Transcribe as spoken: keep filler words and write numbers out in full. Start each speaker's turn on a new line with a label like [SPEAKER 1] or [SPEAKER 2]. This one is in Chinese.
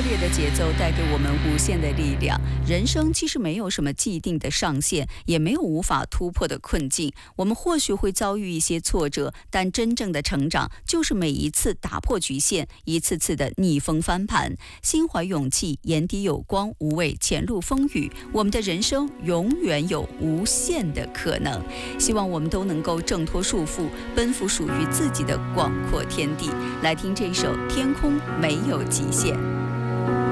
[SPEAKER 1] 烈的节奏带给我们无限的力量。人生其实没有什么既定的上限，也没有无法突破的困境。我们或许会遭遇一些挫折，但真正的成长就是每一次打破局限，一次次的逆风翻盘。心怀勇气，眼底有光，无畏前路风雨，我们的人生永远有无限的可能。希望我们都能够挣脱束缚，奔赴属于自己的广阔天地。来听这首《天空没有极限》。